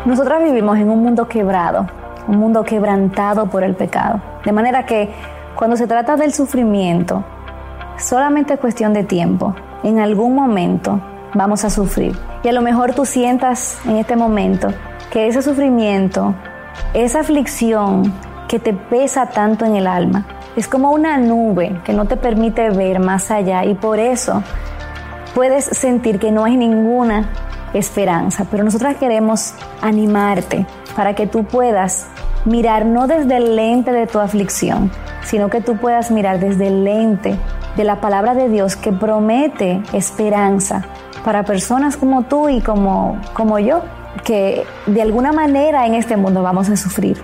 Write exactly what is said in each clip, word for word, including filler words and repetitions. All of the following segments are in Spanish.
Nosotras vivimos en un mundo quebrado, un mundo quebrantado por el pecado. De manera que cuando se trata del sufrimiento, solamente es cuestión de tiempo. En algún momento vamos a sufrir. Y a lo mejor tú sientas en este momento que ese sufrimiento, esa aflicción que te pesa tanto en el alma, es como una nube que no te permite ver más allá, y por eso puedes sentir que no hay ninguna esperanza. Pero nosotras queremos animarte para que tú puedas mirar no desde el lente de tu aflicción, sino que tú puedas mirar desde el lente de la palabra de Dios, que promete esperanza para personas como tú y como, como yo, que de alguna manera en este mundo vamos a sufrir.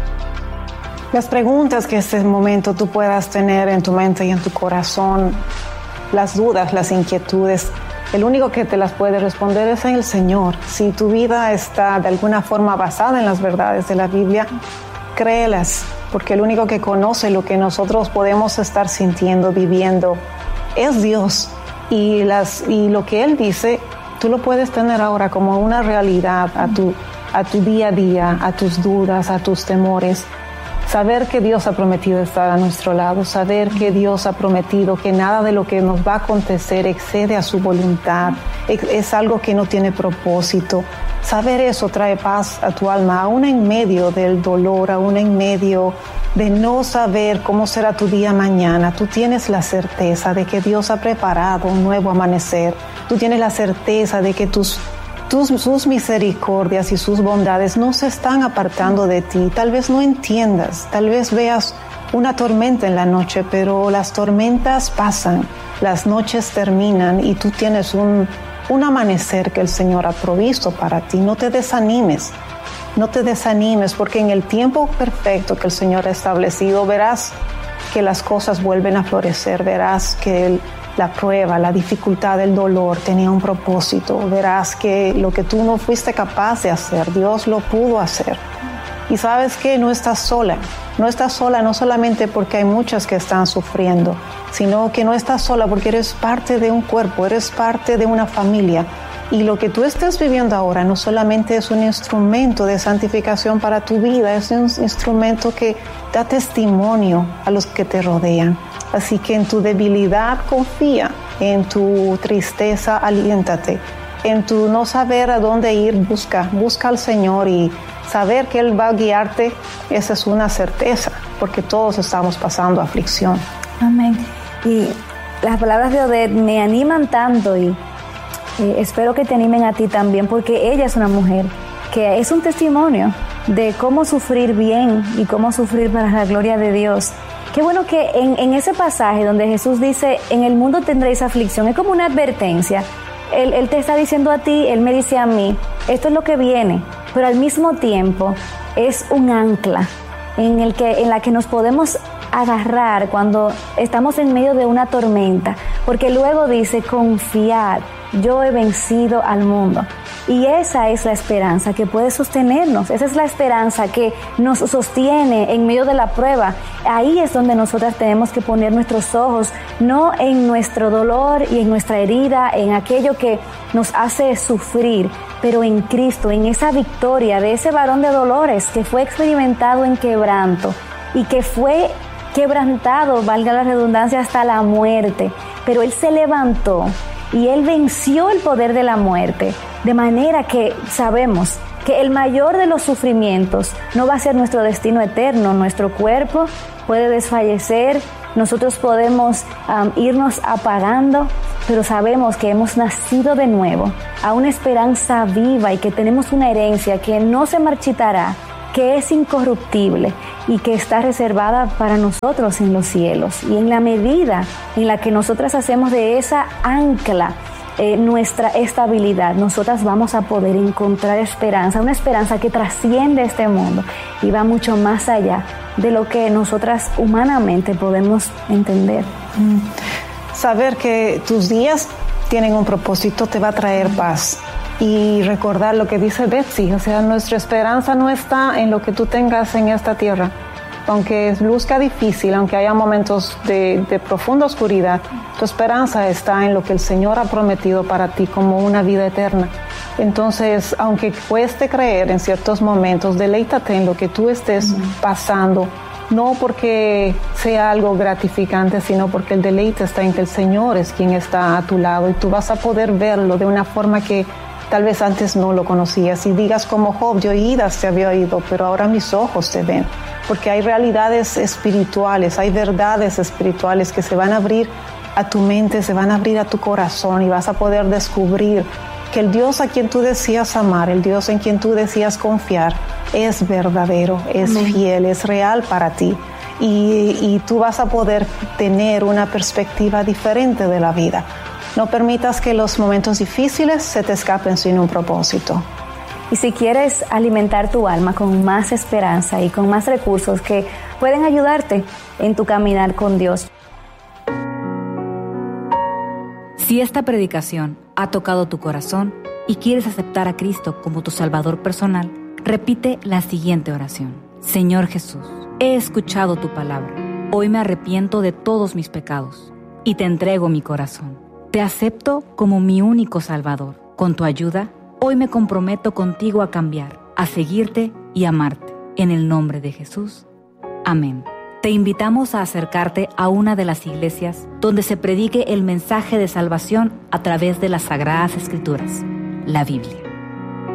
Las preguntas que en este momento tú puedas tener en tu mente y en tu corazón, las dudas, las inquietudes, el único que te las puede responder es el Señor. Si tu vida está de alguna forma basada en las verdades de la Biblia, créelas, porque el único que conoce lo que nosotros podemos estar sintiendo, viviendo, es Dios. Y, las, y lo que Él dice, tú lo puedes tener ahora como una realidad a tu, a tu día a día, a tus dudas, a tus temores. Saber que Dios ha prometido estar a nuestro lado, saber que Dios ha prometido que nada de lo que nos va a acontecer excede a su voluntad, es algo que no tiene propósito. Saber eso trae paz a tu alma, aún en medio del dolor, aún en medio de no saber cómo será tu día mañana. Tú tienes la certeza de que Dios ha preparado un nuevo amanecer. Tú tienes la certeza de que tus Tus, sus misericordias y sus bondades no se están apartando de ti. Tal vez no entiendas, tal vez veas una tormenta en la noche, pero las tormentas pasan, las noches terminan y tú tienes un, un amanecer que el Señor ha provisto para ti. No te desanimes, no te desanimes, porque en el tiempo perfecto que el Señor ha establecido verás que las cosas vuelven a florecer, verás que el La prueba, la dificultad, el dolor tenía un propósito. Verás que lo que tú no fuiste capaz de hacer, Dios lo pudo hacer. Y sabes que no estás sola. No estás sola no solamente porque hay muchas que están sufriendo, sino que no estás sola porque eres parte de un cuerpo, eres parte de una familia. Y lo que tú estés viviendo ahora no solamente es un instrumento de santificación para tu vida, es un instrumento que da testimonio a los que te rodean. Así que en tu debilidad confía, en tu tristeza aliéntate, en tu no saber a dónde ir busca, busca al Señor y saber que Él va a guiarte, esa es una certeza, porque todos estamos pasando aflicción. Amén. Y las palabras de Odette me animan tanto y eh, espero que te animen a ti también, porque ella es una mujer que es un testimonio de cómo sufrir bien y cómo sufrir para la gloria de Dios. Qué bueno que en, en ese pasaje donde Jesús dice, en el mundo tendréis aflicción, es como una advertencia. Él, él te está diciendo a ti, Él me dice a mí, esto es lo que viene, pero al mismo tiempo es un ancla en, el que, en la que nos podemos agarrar cuando estamos en medio de una tormenta, porque luego dice, confiad, yo he vencido al mundo. Y esa es la esperanza que puede sostenernos, esa es la esperanza que nos sostiene en medio de la prueba. Ahí es donde nosotras tenemos que poner nuestros ojos, no en nuestro dolor y en nuestra herida, en aquello que nos hace sufrir, pero en Cristo, en esa victoria de ese varón de dolores que fue experimentado en quebranto y que fue quebrantado, valga la redundancia, hasta la muerte, pero Él se levantó y Él venció el poder de la muerte, de manera que sabemos que el mayor de los sufrimientos no va a ser nuestro destino eterno. Nuestro cuerpo puede desfallecer, nosotros podemos um, irnos apagando, pero sabemos que hemos nacido de nuevo a una esperanza viva y que tenemos una herencia que no se marchitará, que es incorruptible y que está reservada para nosotros en los cielos. Y en la medida en la que nosotras hacemos de esa ancla eh, nuestra estabilidad, nosotras vamos a poder encontrar esperanza, una esperanza que trasciende este mundo y va mucho más allá de lo que nosotras humanamente podemos entender. Mm. Saber que tus días tienen un propósito te va a traer paz. Y recordar lo que dice Betsy, o sea, nuestra esperanza no está en lo que tú tengas en esta tierra. Aunque luzca difícil, aunque haya momentos de, de profunda oscuridad, tu esperanza está en lo que el Señor ha prometido para ti como una vida eterna. Entonces, aunque cueste creer en ciertos momentos, deleítate en lo que tú estés uh-huh. pasando, no porque sea algo gratificante, sino porque el deleite está en que el Señor es quien está a tu lado y tú vas a poder verlo de una forma que tal vez antes no lo conocías. Y digas como Job, yo oídas te había oído, pero ahora mis ojos te ven. Porque hay realidades espirituales, hay verdades espirituales que se van a abrir a tu mente, se van a abrir a tu corazón y vas a poder descubrir que el Dios a quien tú decías amar, el Dios en quien tú decías confiar, es verdadero, es Amén. Fiel, es real para ti. Y, y tú vas a poder tener una perspectiva diferente de la vida. No permitas que los momentos difíciles se te escapen sin un propósito. Y si quieres alimentar tu alma con más esperanza y con más recursos que pueden ayudarte en tu caminar con Dios. Si esta predicación ha tocado tu corazón y quieres aceptar a Cristo como tu Salvador personal, repite la siguiente oración. Señor Jesús, he escuchado tu palabra. Hoy me arrepiento de todos mis pecados y te entrego mi corazón. Te acepto como mi único Salvador. Con tu ayuda, hoy me comprometo contigo a cambiar, a seguirte y amarte. En el nombre de Jesús. Amén. Te invitamos a acercarte a una de las iglesias donde se predique el mensaje de salvación a través de las Sagradas Escrituras, la Biblia.